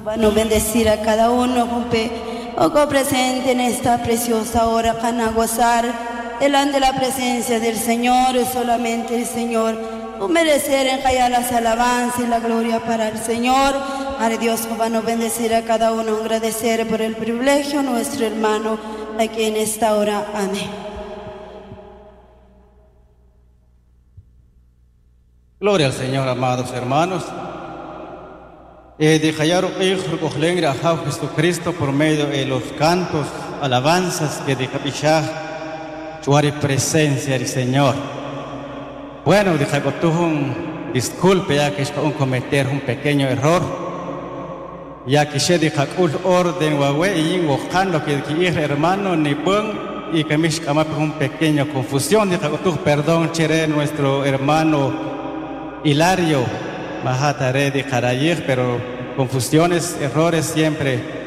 Van a bendecir a cada uno, o presente en esta preciosa hora, para gozar delante de la presencia del Señor, y solamente el Señor, merecer en callar las alabanzas y la gloria para el Señor. Padre Dios, van a bendecir a cada uno, agradecer por el privilegio, nuestro hermano, aquí en esta hora. Amén. Gloria al Señor, amados hermanos. De hallar a Jesucristo por medio de los cantos, alabanzas que de Capishah, chuare presencia del Señor. Bueno, de un disculpe ya que es un cometer un pequeño error, ya que se deja un orden huawei y invocando que el hermano ni pon y que me escama un pequeño confusión, de perdón, chere nuestro hermano Hilario. Mahatare de Karayir, pero confusiones, errores siempre